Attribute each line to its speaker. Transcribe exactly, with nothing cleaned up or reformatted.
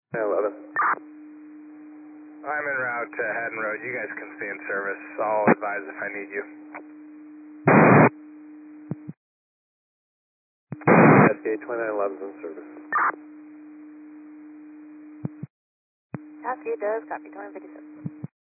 Speaker 1: eleven.
Speaker 2: I'm en route to Haddon Road. You guys can stay in service. I'll advise if I need you.
Speaker 1: S K twenty-nine eleven's in service.
Speaker 3: Cascade does, copy, twenty fifty-seven.